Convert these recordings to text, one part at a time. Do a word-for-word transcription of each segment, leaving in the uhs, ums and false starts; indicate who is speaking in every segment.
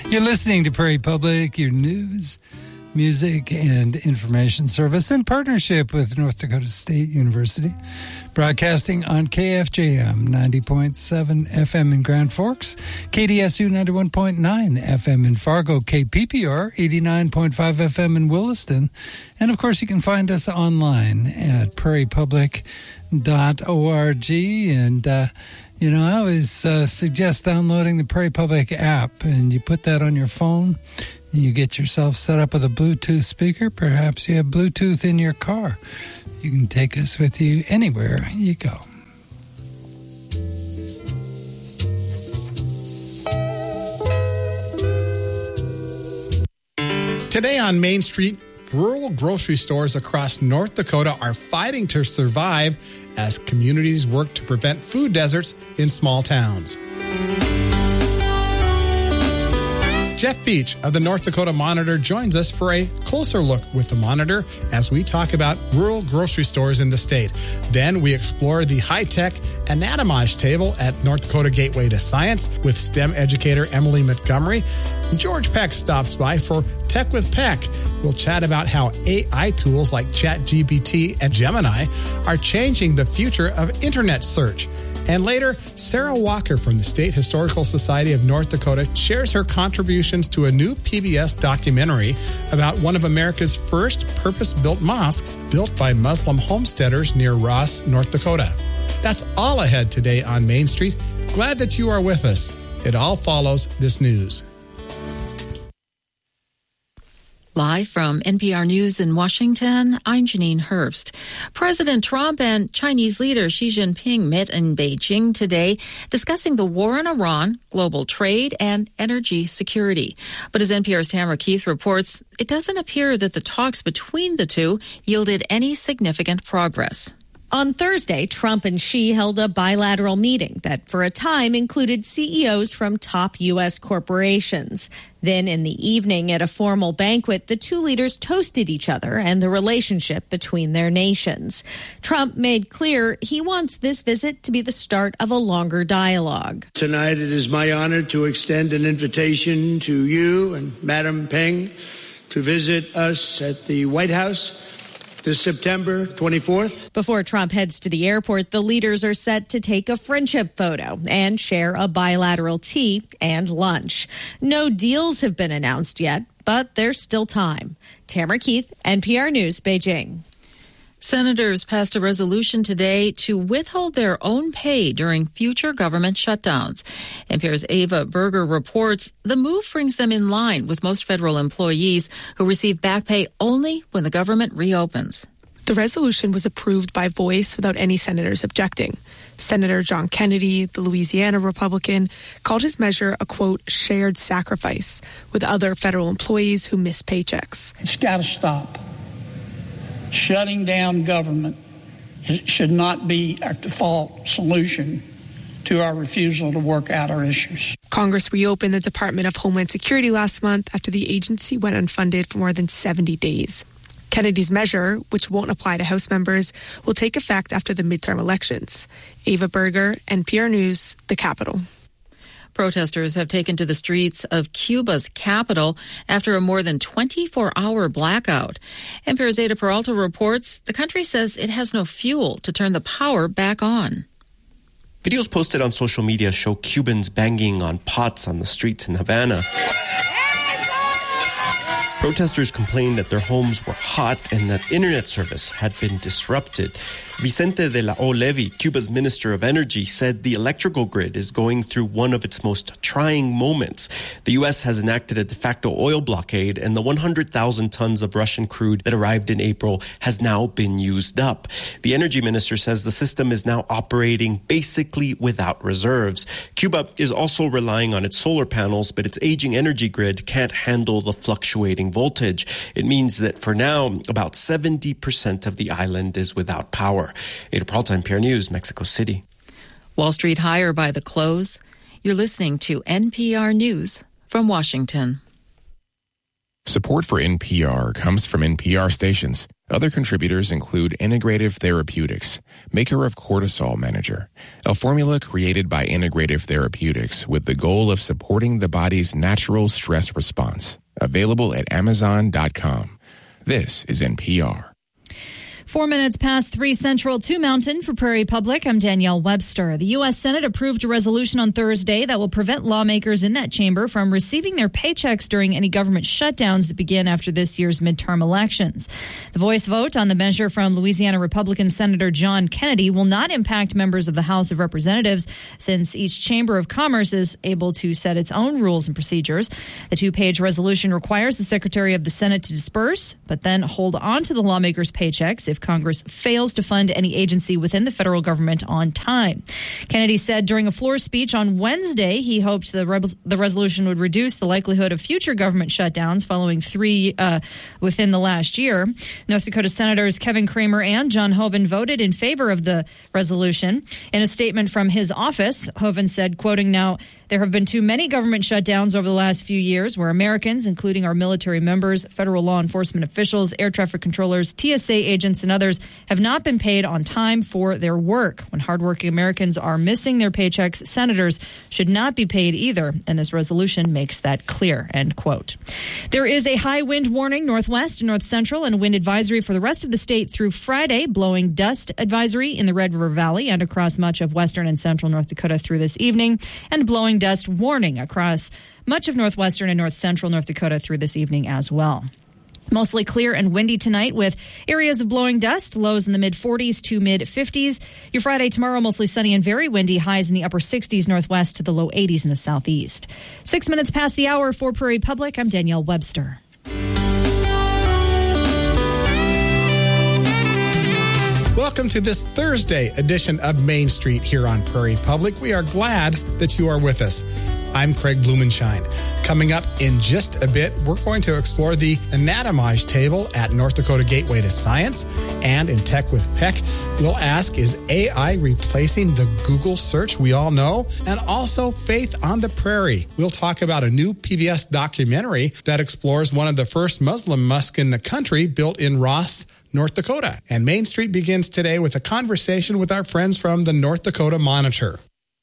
Speaker 1: You're listening to Prairie Public, your news, music, and information service in partnership with North Dakota State University, broadcasting on K F J M ninety point seven F M in Grand Forks, K D S U ninety-one point nine F M in Fargo, K P P R eighty-nine point five F M in Williston, and of course you can find us online at prairie public dot org. And uh, you know, I always uh, suggest downloading the Prairie Public app, and you put that on your phone. You get yourself set up with a Bluetooth speaker. Perhaps you have Bluetooth in your car. You can take us with you anywhere you go.
Speaker 2: Today on Main Street, rural grocery stores across North Dakota are fighting to survive as communities work to prevent food deserts in small towns. Jeff Beach of the North Dakota Monitor joins us for a closer look with the Monitor as we talk about rural grocery stores in the state. Then we explore the high-tech anatomage table at North Dakota Gateway to Science with STEM educator Emily Montgomery. George Peck stops by for Tech with Peck. We'll chat about how A I tools like ChatGPT and Gemini are changing the future of internet search. And later, Sarah Walker from the State Historical Society of North Dakota shares her contributions to a new P B S documentary about one of America's first purpose-built mosques built by Muslim homesteaders near Ross, North Dakota. That's all ahead today on Main Street. Glad that you are with us. It all follows this news.
Speaker 3: Live from N P R News in Washington, I'm Janine Herbst. President Trump and Chinese leader Xi Jinping met in Beijing today, discussing the war in Iran, global trade, and energy security. But as N P R's Tamara Keith reports, it doesn't appear that the talks between the two yielded any significant progress.
Speaker 4: On Thursday, Trump and Xi held a bilateral meeting that for a time included C E Os from top U S corporations. Then in the evening at a formal banquet, the two leaders toasted each other and the relationship between their nations. Trump made clear he wants this visit to be the start of a longer dialogue.
Speaker 5: Tonight it is my honor to extend an invitation to you and Madam Peng to visit us at the White House this September twenty-fourth.
Speaker 4: Before Trump heads to the airport, the leaders are set to take a friendship photo and share a bilateral tea and lunch. No deals have been announced yet, but there's still time. Tamara Keith, N P R News, Beijing.
Speaker 3: Senators passed a resolution today to withhold their own pay during future government shutdowns. N P R's Ava Berger reports the move brings them in line with most federal employees who receive back pay only when the government reopens.
Speaker 6: The resolution was approved by voice without any senators objecting. Senator John Kennedy, the Louisiana Republican, called his measure a, quote, shared sacrifice with other federal employees who miss paychecks.
Speaker 7: It's got to stop. Shutting down government should not be our default solution to our refusal to work out our issues.
Speaker 6: Congress reopened the Department of Homeland Security last month after the agency went unfunded for more than seventy days. Kennedy's measure, which won't apply to House members, will take effect after the midterm elections. Ava Berger, N P R News, the Capitol.
Speaker 3: Protesters have taken to the streets of Cuba's capital after a more than twenty-four hour blackout. N P R's Ada Peralta reports the country says it has no fuel to turn the power back on.
Speaker 8: Videos posted on social media show Cubans banging on pots on the streets in Havana. Protesters complained that their homes were hot and that internet service had been disrupted. Vicente de la O. Levy, Cuba's Minister of Energy, said the electrical grid is going through one of its most trying moments. The U S has enacted a de facto oil blockade, and the one hundred thousand tons of Russian crude that arrived in April has now been used up. The energy minister says the system is now operating basically without reserves. Cuba is also relying on its solar panels, but its aging energy grid can't handle the fluctuating voltage. It means that for now, about seventy percent of the island is without power. Ada Peralta, N P R News, Mexico City.
Speaker 3: Wall Street higher by the close. You're listening to N P R News from Washington.
Speaker 9: Support for N P R comes from N P R stations. Other contributors include Integrative Therapeutics, maker of Cortisol Manager, a formula created by Integrative Therapeutics with the goal of supporting the body's natural stress response. Available at amazon dot com. This is N P R.
Speaker 10: Four minutes past three Central, two Mountain for Prairie Public. I'm Danielle Webster. The U S Senate approved a resolution on Thursday that will prevent lawmakers in that chamber from receiving their paychecks during any government shutdowns that begin after this year's midterm elections. The voice vote on the measure from Louisiana Republican Senator John Kennedy will not impact members of the House of Representatives, since each chamber of commerce is able to set its own rules and procedures. The two-page resolution requires the Secretary of the Senate to disperse, but then hold on to the lawmakers' paychecks if Congress fails to fund any agency within the federal government on time. Kennedy said during a floor speech on Wednesday he hoped the, rebels, the resolution would reduce the likelihood of future government shutdowns following three uh, within the last year. North Dakota Senators Kevin Cramer and John Hoeven voted in favor of the resolution. In a statement from his office, Hoeven said, quoting, "Now, there have been too many government shutdowns over the last few years where Americans, including our military members, federal law enforcement officials, air traffic controllers, T S A agents, and others have not been paid on time for their work. When hardworking Americans are missing their paychecks, senators should not be paid either, and this resolution makes that clear," end quote. There is a high wind warning northwest and north central and a wind advisory for the rest of the state through Friday, blowing dust advisory in the Red River Valley and across much of western and central North Dakota through this evening, and blowing dust warning across much of northwestern and north central North Dakota through this evening as well. Mostly clear and windy tonight with areas of blowing dust, lows in the mid forties to mid fifties. Your Friday tomorrow, mostly sunny and very windy, highs in the upper sixties northwest to the low eighties in the southeast. Six minutes past the hour for Prairie Public, I'm Danielle Webster.
Speaker 2: Welcome to this Thursday edition of Main Street here on Prairie Public. We are glad that you are with us. I'm Craig Blumenshine. Coming up in just a bit, we're going to explore the anatomage table at North Dakota Gateway to Science. And in Tech with Peck, we'll ask, is A I replacing the Google search we all know? And also Faith on the Prairie. We'll talk about a new P B S documentary that explores one of the first Muslim mosques in the country, built in Ross, North Dakota. And Main Street begins today with a conversation with our friends from the North Dakota Monitor.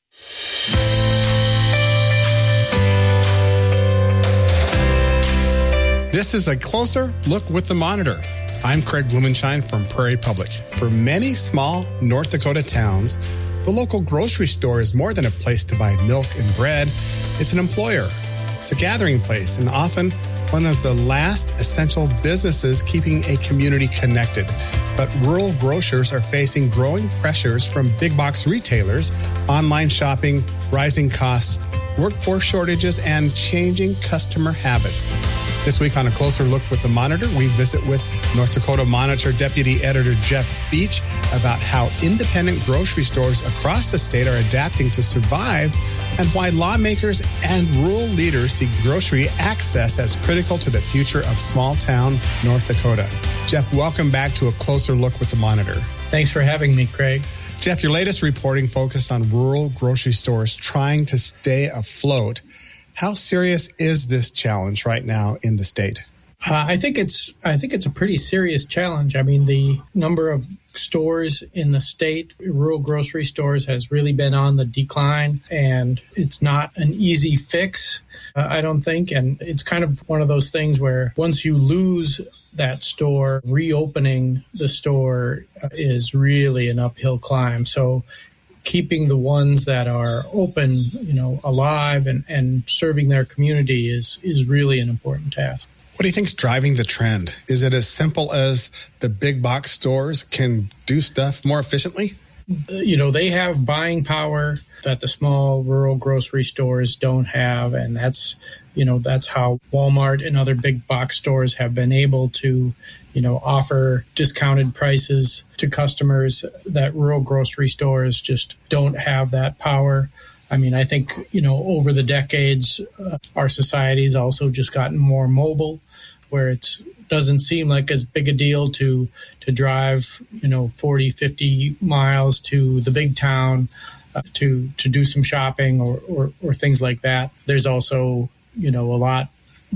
Speaker 2: This is a closer look with the Monitor. I'm Craig Blumenshine from Prairie Public. For many small North Dakota towns, the local grocery store is more than a place to buy milk and bread. It's an employer. It's a gathering place, and often one of the last essential businesses keeping a community connected. But rural grocers are facing growing pressures from big box retailers, online shopping, rising costs, workforce shortages, and changing customer habits. This week on A Closer Look with the Monitor, we visit with North Dakota Monitor Deputy Editor Jeff Beach about how independent grocery stores across the state are adapting to survive and why lawmakers and rural leaders see grocery access as critical to the future of small-town North Dakota. Jeff, welcome back to A Closer Look with the Monitor.
Speaker 11: Thanks for having me, Craig.
Speaker 2: Jeff, your latest reporting focused on rural grocery stores trying to stay afloat. How serious is this challenge right now in the state?
Speaker 11: Uh, I think it's I think it's a pretty serious challenge. I mean, the number of stores in the state, rural grocery stores, has really been on the decline, and it's not an easy fix, uh, I don't think. And it's kind of one of those things where once you lose that store, reopening the store is really an uphill climb. So keeping the ones that are open, you know, alive and, and serving their community is is really an important task.
Speaker 2: What do you think is driving the trend? Is it as simple as the big box stores can do stuff more efficiently?
Speaker 11: You know, they have buying power that the small rural grocery stores don't have. And that's, you know, that's how Walmart and other big box stores have been able to, you know, offer discounted prices to customers that rural grocery stores just don't have that power. I mean, I think, you know, over the decades, uh, our society has also just gotten more mobile, where it doesn't seem like as big a deal to to drive, you know, forty, fifty miles to the big town uh, to to do some shopping or, or, or things like that. There's also, you know, a lot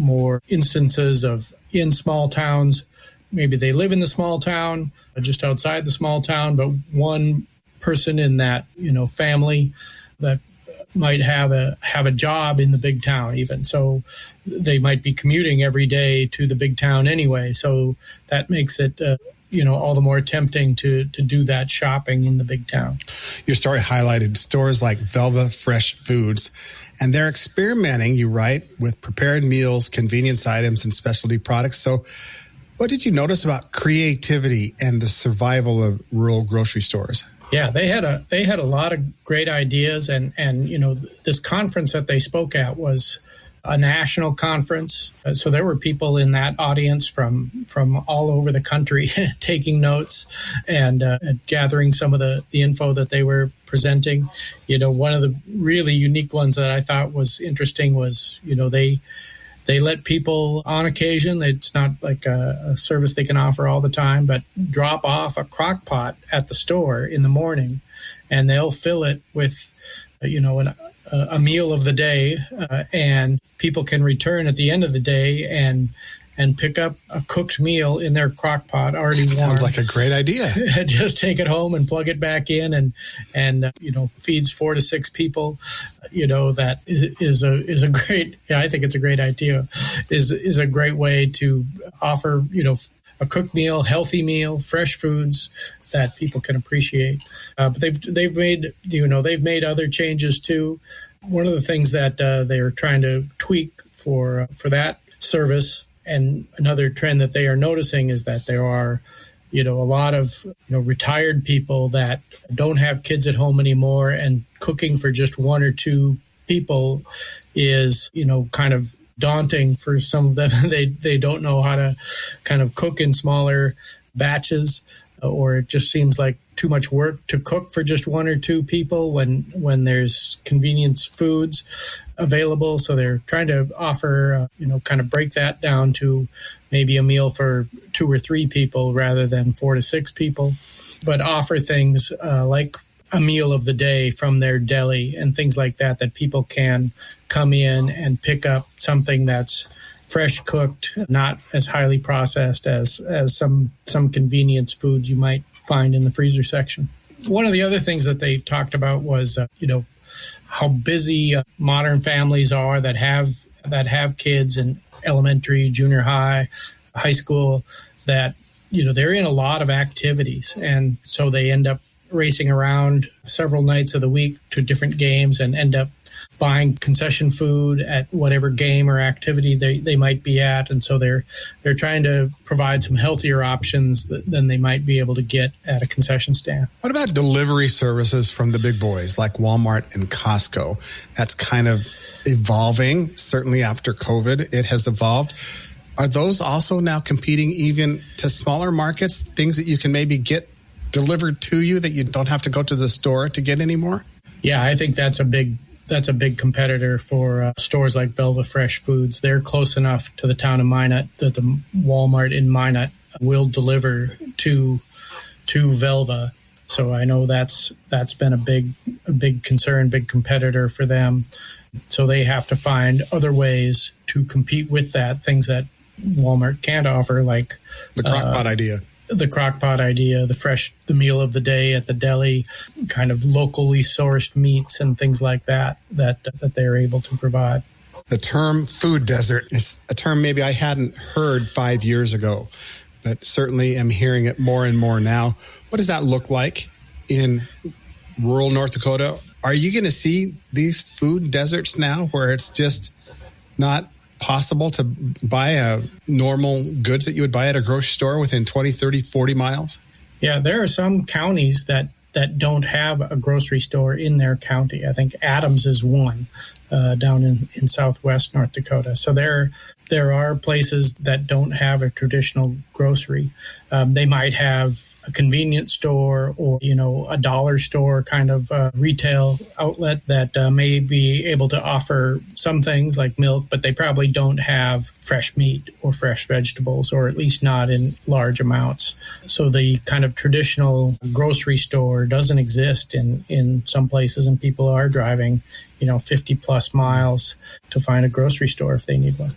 Speaker 11: more instances of in small towns. Maybe they live in the small town, just outside the small town, but one person in that, you know, family that might have a have a job in the big town even. So they might be commuting every day to the big town anyway. So that makes it, uh, you know, all the more tempting to to do that shopping in the big town.
Speaker 2: Your story highlighted stores like Velva Fresh Foods, and they're experimenting, you write, with prepared meals, convenience items, and specialty products. So what did you notice about creativity and the survival of rural grocery stores?
Speaker 11: Yeah, they had a they had a lot of great ideas, and and you know, this conference that they spoke at was a national conference, so there were people in that audience from from all over the country taking notes and, uh, and gathering some of the, the info that they were presenting. You know, one of the really unique ones that I thought was interesting was, you know, they they let people on occasion, it's not like a, a service they can offer all the time, but drop off a crock pot at the store in the morning, and they'll fill it with, you know, an, a, a meal of the day, uh, and people can return at the end of the day and and pick up a cooked meal in their crock pot already warm.
Speaker 2: Sounds like a great idea.
Speaker 11: Just take it home and plug it back in, and and uh, you know, feeds four to six people. You know, that is a is a great. Yeah, I think it's a great idea. Is is a great way to offer, you know, a cooked meal, healthy meal, fresh foods that people can appreciate. Uh, but they've they've made you know they've made other changes too. One of the things that uh, they are trying to tweak for uh, for that service. And another trend that they are noticing is that there are, you know, a lot of, you know, retired people that don't have kids at home anymore, and cooking for just one or two people is, you know, kind of daunting for some of them. they they don't know how to kind of cook in smaller batches, or it just seems like too much work to cook for just one or two people when when there's convenience foods available. So they're trying to offer, uh, you know, kind of break that down to maybe a meal for two or three people rather than four to six people, but offer things uh, like a meal of the day from their deli and things like that, that people can come in and pick up something that's fresh cooked, not as highly processed as, as some, some convenience food you might find in the freezer section. One of the other things that they talked about was, uh, you know, how busy uh, modern families are that have that have kids in elementary, junior high, high school, that, you know, they're in a lot of activities. And so they end up racing around several nights of the week to different games and end up buying concession food at whatever game or activity they, they might be at. And so they're they're trying to provide some healthier options th- than they might be able to get at a concession stand.
Speaker 2: What about delivery services from the big boys like Walmart and Costco? That's kind of evolving. Certainly after COVID, it has evolved. Are those also now competing even to smaller markets, things that you can maybe get delivered to you that you don't have to go to the store to get anymore?
Speaker 11: Yeah, I think that's a big That's a big competitor for uh, stores like Velva Fresh Foods. They're close enough to the town of Minot that the Walmart in Minot will deliver to to Velva. So I know that's that's been a big a big concern, big competitor for them. So they have to find other ways to compete with that, things that Walmart can't offer, like
Speaker 2: the crock-pot
Speaker 11: uh,
Speaker 2: idea.
Speaker 11: The crock-pot idea, the fresh, the meal of the day at the deli, kind of locally sourced meats and things like that, that, that they're able to provide.
Speaker 2: The term food desert is a term maybe I hadn't heard five years ago, but certainly am hearing it more and more now. What does that look like in rural North Dakota? Are you going to see these food deserts now where it's just not possible to buy a normal goods that you would buy at a grocery store within twenty, thirty, forty miles?
Speaker 11: Yeah, there are some counties that, that don't have a grocery store in their county. I think Adams is one uh, down in, in southwest North Dakota. So there, there are places that don't have a traditional grocery. Um, they might have a convenience store or, you know, a dollar store kind of uh, retail outlet that uh, may be able to offer some things like milk, but they probably don't have fresh meat or fresh vegetables, or at least not in large amounts. So the kind of traditional grocery store doesn't exist in, in some places, and people are driving, you know, fifty plus miles to find a grocery store if they need one.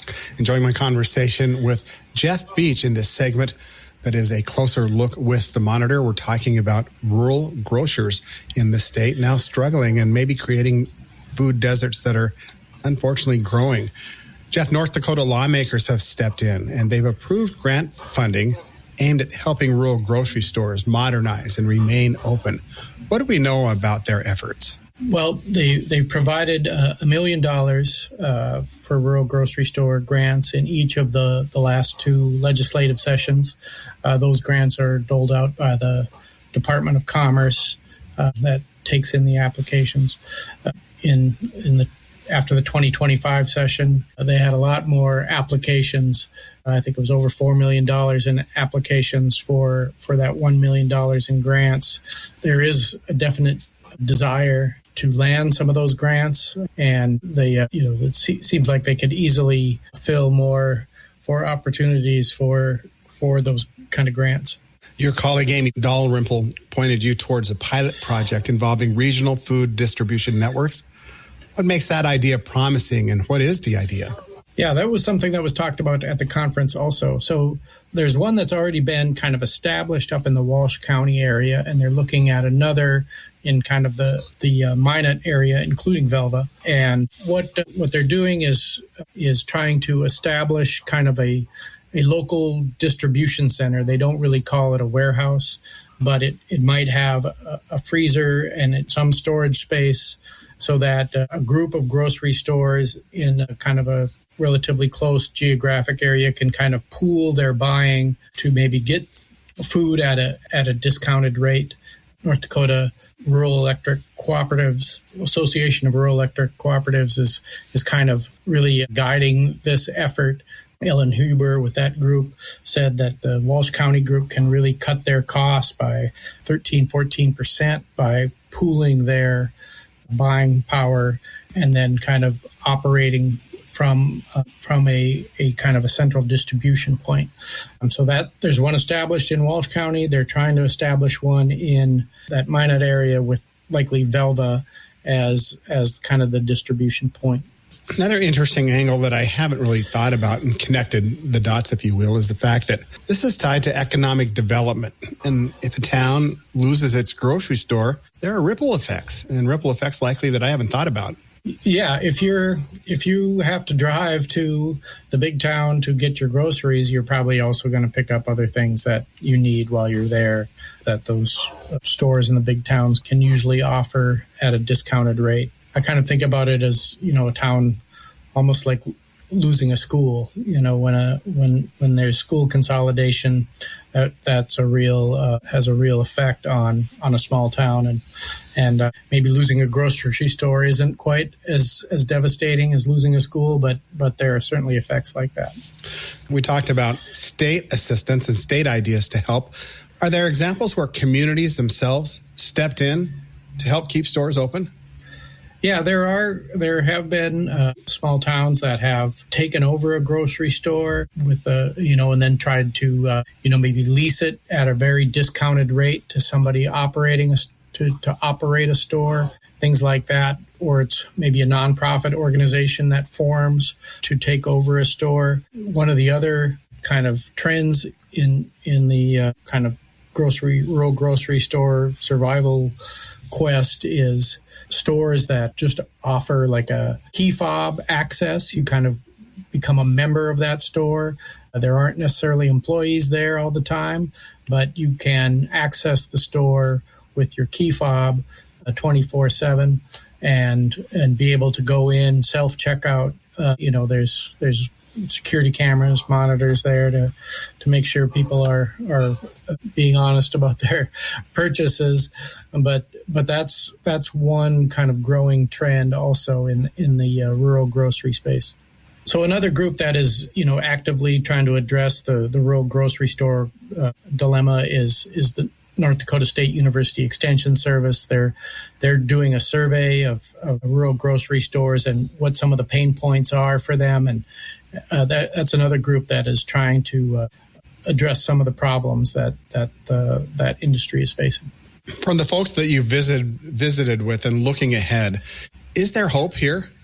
Speaker 2: Enjoying my conversation with Jeff Beach in this segment that is a closer look with the Monitor. We're talking about rural grocers in the state now struggling and maybe creating food deserts that are unfortunately growing. Jeff, North Dakota lawmakers have stepped in and they've approved grant funding aimed at helping rural grocery stores modernize and remain open. What do we know about their efforts?
Speaker 11: Well, they, they've provided uh, a million dollars uh, for rural grocery store grants in each of the, the last two legislative sessions. Uh, those grants are doled out by the Department of Commerce uh, that takes in the applications. Uh, in in the after the twenty twenty-five session, uh, they had a lot more applications. Uh, I think it was over four million dollars in applications for, for that one million dollars in grants. There is a definite desire to land some of those grants, and they, uh, you know, it se- seems like they could easily fill more, more opportunities for for those kind of grants.
Speaker 2: Your colleague Amy Dalrymple pointed you towards a pilot project involving regional food distribution networks. What makes that idea promising, and what is the idea?
Speaker 11: Yeah, that was something that was talked about at the conference also. So there's one that's already been kind of established up in the Walsh County area, and they're looking at another in kind of the, the uh, Minot area, including Velva. And what what they're doing is is trying to establish kind of a, a local distribution center. They don't really call it a warehouse, but it, it might have a, a freezer and some storage space so that uh, a group of grocery stores in a kind of a relatively close geographic area can kind of pool their buying to maybe get food at a at a discounted rate. North Dakota Rural Electric Cooperatives, Association of Rural Electric Cooperatives is is kind of really guiding this effort. Ellen Huber with that group said that the Walsh County group can really cut their costs by thirteen, fourteen percent by pooling their buying power and then kind of operating from uh, from a, a kind of a central distribution point. Um, so that there's one established in Walsh County. They're trying to establish one in that Minot area with likely Velva as as kind of the distribution point.
Speaker 2: Another interesting angle that I haven't really thought about and connected the dots, if you will, is the fact that this is tied to economic development. And if a town loses its grocery store, there are ripple effects, and ripple effects likely that I haven't thought about.
Speaker 11: Yeah, if you're if you have to drive to the big town to get your groceries, you're probably also going to pick up other things that you need while you're there that those stores in the big towns can usually offer at a discounted rate. I kind of think about it as, you know, a town almost like losing a school. You know, when a when when there's school consolidation, that that's a real uh, has a real effect on on a small town, and and uh, maybe losing a grocery store isn't quite as as devastating as losing a school, but but there are certainly effects like that.
Speaker 2: We talked about state assistance and state ideas to help. Are there examples where communities themselves stepped in to help keep stores open?
Speaker 11: Yeah, there are. There have been uh, small towns that have taken over a grocery store with a, you know, and then tried to, uh, you know, maybe lease it at a very discounted rate to somebody operating a, to to operate a store, things like that. Or it's maybe a nonprofit organization that forms to take over a store. One of the other kind of trends in in the uh, kind of grocery rural grocery store survival quest is stores that just offer like a key fob access. You kind of become a member of that store. There aren't necessarily employees there all the time, but you can access the store with your key fob uh, twenty-four seven and and be able to go in, self-checkout. Uh, you know, there's there's security cameras, monitors there to to make sure people are are being honest about their purchases. But but that's that's one kind of growing trend also in in the uh, rural grocery space. So another group that is, you know, actively trying to address the the rural grocery store uh, dilemma is is the North Dakota State University Extension Service. They're they're doing a survey of, of rural grocery stores and what some of the pain points are for them, and uh, that that's another group that is trying to uh, address some of the problems that that uh, that industry is facing.
Speaker 2: From the folks that you visited visited with and looking ahead, is there hope here?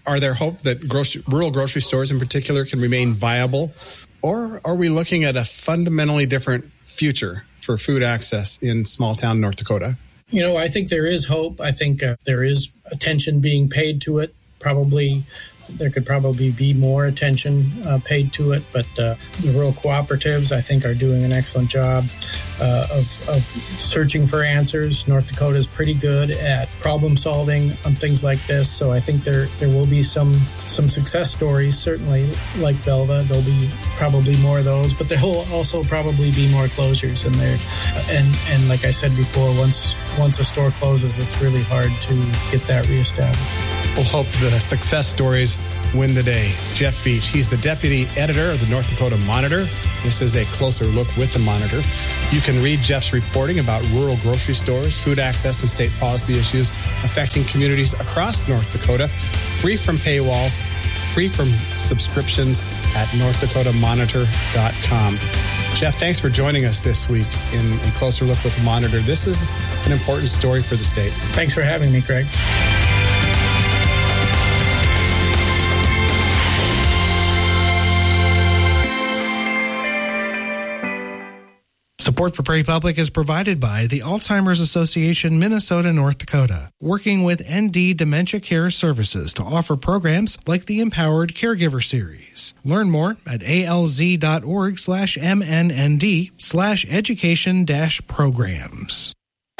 Speaker 2: are there hope that grocery, rural grocery stores in particular can remain viable? Or are we looking at a fundamentally different future for food access in small town North Dakota?
Speaker 11: You know, I think there is hope. I think uh, there is attention being paid to it. Probably there could probably be more attention uh, paid to it, but uh, the rural cooperatives, I think, are doing an excellent job uh, of, of searching for answers. North Dakota is pretty good at problem solving on things like this, so I think there there will be some some success stories, certainly like Belva. There'll be probably more of those, but there will also probably be more closures in there. And and like I said before, once once a store closes, it's really hard to get that reestablished.
Speaker 2: We'll hope the success stories win the day. Jeff Beach, he's the deputy editor of the North Dakota Monitor. This is a closer look with the Monitor. You can read Jeff's reporting about rural grocery stores, food access, and state policy issues affecting communities across North Dakota, free from paywalls, free from subscriptions at north dakota monitor dot com. Jeff, thanks for joining us this week in a closer look with the Monitor. This is an important story for the state.
Speaker 11: Thanks for having me, Craig.
Speaker 12: Support for Prairie Public is provided by the Alzheimer's Association Minnesota North Dakota, working with N D Dementia Care Services to offer programs like the Empowered Caregiver Series. Learn more at alz.org slash mnnd slash education dash programs.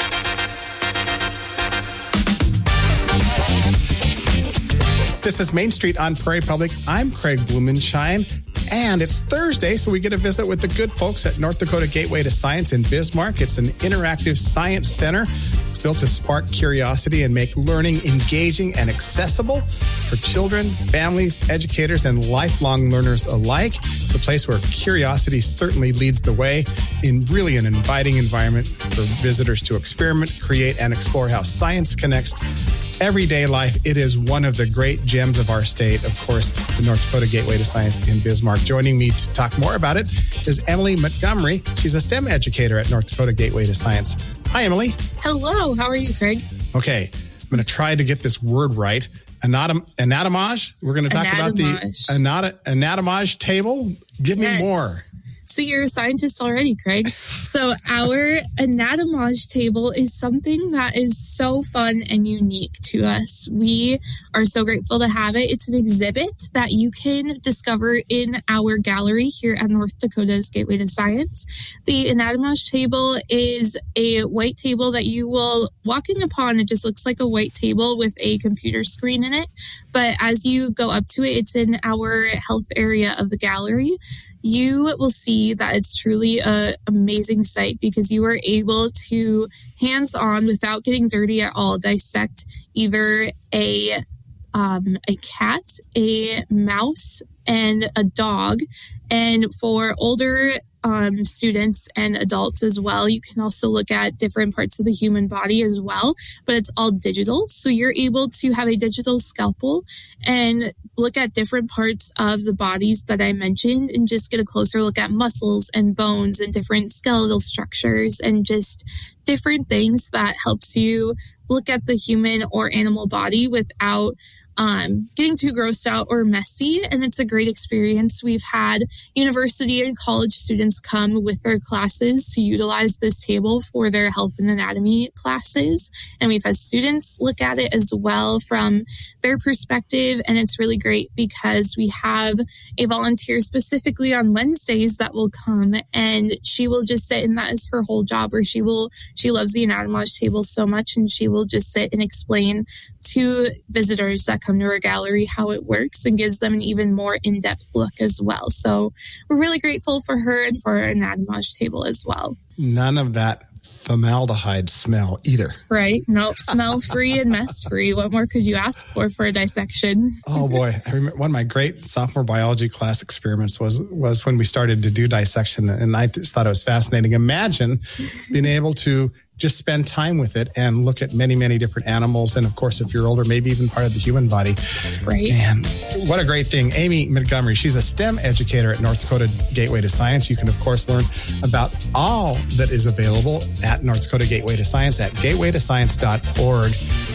Speaker 2: This is Main Street on Prairie Public. I'm Craig Blumenshine. And it's Thursday, so we get a visit with the good folks at North Dakota Gateway to Science in Bismarck. It's an interactive science center. It's built to spark curiosity and make learning engaging and accessible for children, families, educators, and lifelong learners alike. It's a place where curiosity certainly leads the way in really an inviting environment for visitors to experiment, create, and explore how science connects everyday life. It is one of the great gems of our state, of course, the North Dakota Gateway to Science in Bismarck. Joining me to talk more about it is Emily Montgomery. She's a STEM educator at North Dakota Gateway to Science. Hi, Emily.
Speaker 13: Hello. How are you, Craig?
Speaker 2: Okay. I'm going to try to get this word right. Anatom- anatomage. We're going to talk
Speaker 13: anatomage.
Speaker 2: about the anat- anatomage table. Give
Speaker 13: yes.
Speaker 2: me more.
Speaker 13: So you're a scientist already, Craig. So our anatomage table is something that is so fun and unique to us. We are so grateful to have it. It's an exhibit that you can discover in our gallery here at North Dakota's Gateway to Science. The anatomage table is a white table that you will, walking upon, it just looks like a white table with a computer screen in it. But as you go up to it, it's in our health area of the gallery. You will see that it's truly an amazing site because you are able to, hands-on, without getting dirty at all, dissect either a um, a cat, a mouse, and a dog. And for older um, students and adults as well, you can also look at different parts of the human body as well, but it's all digital. So you're able to have a digital scalpel and look at different parts of the bodies that I mentioned and just get a closer look at muscles and bones and different skeletal structures and just different things that helps you look at the human or animal body without Um, getting too grossed out or messy, and it's a great experience. We've had university and college students come with their classes to utilize this table for their health and anatomy classes, and we've had students look at it as well from their perspective, and it's really great because we have a volunteer specifically on Wednesdays that will come, and she will just sit, and that is her whole job, or she will, she loves the anatomage table so much, and she will just sit and explain to visitors that come to our gallery how it works and gives them an even more in-depth look as well. So we're really grateful for her and for our anatomage table as well.
Speaker 2: None of that formaldehyde smell either.
Speaker 13: Right? Nope. Smell free and mess free. What more could you ask for for a dissection?
Speaker 2: Oh boy. I remember one of my great sophomore biology class experiments was, was when we started to do dissection, and I just thought it was fascinating. Imagine being able to just spend time with it and look at many, many different animals. And of course, if you're older, maybe even part of the human body.
Speaker 13: Right.
Speaker 2: And what a great thing. Amy Montgomery, she's a STEM educator at North Dakota Gateway to Science. You can, of course, learn about all that is available at North Dakota Gateway to Science at gateway to science dot org.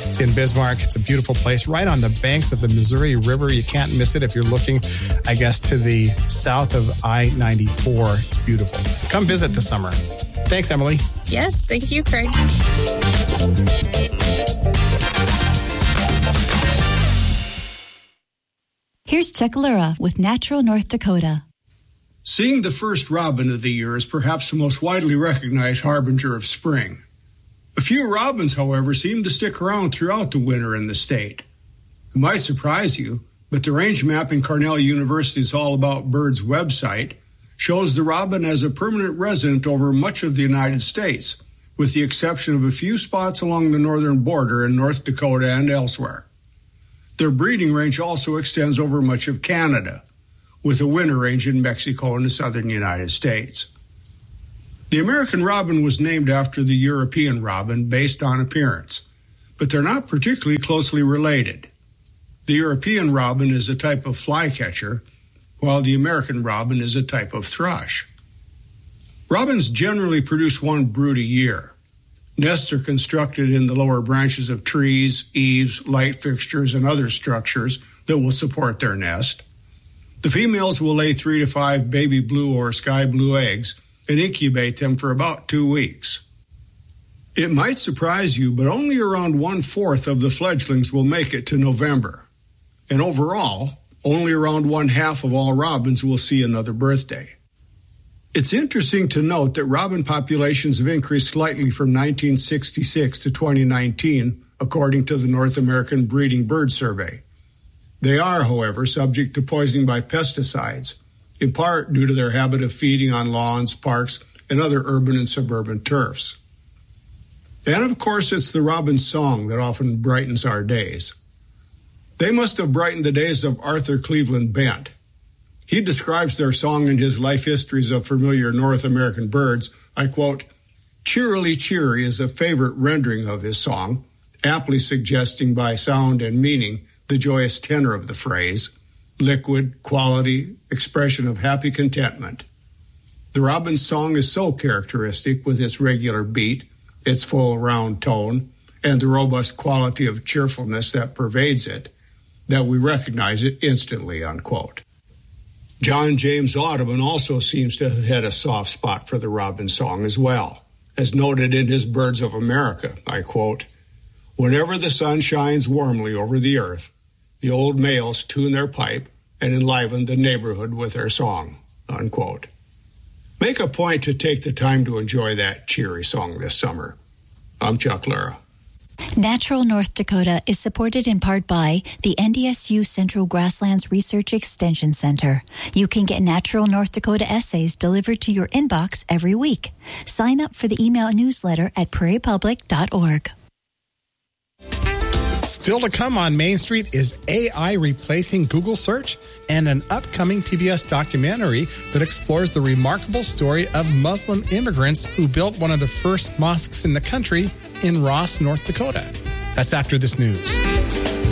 Speaker 2: It's in Bismarck. It's a beautiful place right on the banks of the Missouri River. You can't miss it if you're looking, I guess, to the south of I ninety-four. It's beautiful. Come visit this summer. Thanks, Emily.
Speaker 13: Yes, thank you, Craig.
Speaker 14: Here's Chuck Lura with Natural North Dakota.
Speaker 15: Seeing the first robin of the year is perhaps the most widely recognized harbinger of spring. A few robins, however, seem to stick around throughout the winter in the state. It might surprise you, but the range map in Cornell University's All About Birds website shows the robin as a permanent resident over much of the United States, with the exception of a few spots along the northern border in North Dakota and elsewhere. Their breeding range also extends over much of Canada, with a winter range in Mexico and the southern United States. The American robin was named after the European robin based on appearance, but they're not particularly closely related. The European robin is a type of flycatcher, while the American robin is a type of thrush. Robins generally produce one brood a year. Nests are constructed in the lower branches of trees, eaves, light fixtures, and other structures that will support their nest. The females will lay three to five baby blue or sky blue eggs and incubate them for about two weeks. It might surprise you, but only around one-fourth of the fledglings will make it to November. And overall, only around one-half of all robins will see another birthday. It's interesting to note that robin populations have increased slightly from nineteen sixty-six to twenty nineteen, according to the North American Breeding Bird Survey. They are, however, subject to poisoning by pesticides, in part due to their habit of feeding on lawns, parks, and other urban and suburban turfs. And of course, it's the robin's song that often brightens our days. They must have brightened the days of Arthur Cleveland Bent. He describes their song in his Life Histories of Familiar North American Birds. I quote, "Cheerily cheery" is a favorite rendering of his song, aptly suggesting by sound and meaning the joyous tenor of the phrase, liquid, quality, expression of happy contentment. The robin's song is so characteristic with its regular beat, its full round tone, and the robust quality of cheerfulness that pervades it, that we recognize it instantly, unquote. John James Audubon also seems to have had a soft spot for the robin song as well, as noted in his Birds of America. I quote, "Whenever the sun shines warmly over the earth, the old males tune their pipe and enliven the neighborhood with their song," unquote. Make a point to take the time to enjoy that cheery song this summer. I'm Chuck Lura.
Speaker 14: Natural North Dakota is supported in part by the N D S U Central Grasslands Research Extension Center. You can get Natural North Dakota essays delivered to your inbox every week. Sign up for the email newsletter at prairie public dot org.
Speaker 2: Still to come on Main Street is A I replacing Google search and an upcoming P B S documentary that explores the remarkable story of Muslim immigrants who built one of the first mosques in the country in Ross, North Dakota. That's after this news.